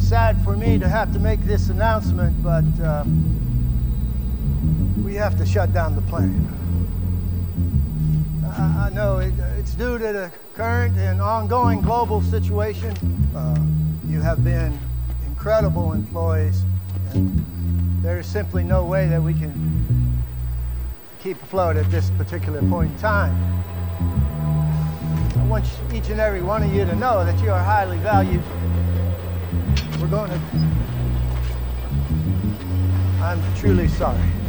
sad for me to have to make this announcement, but we have to shut down the plane. I know it's due to the current and ongoing global situation. You have been incredible employees, and there is simply no way that we can keep afloat at this particular point in time. I want each and every one of you to know that you are highly valued. I'm truly sorry.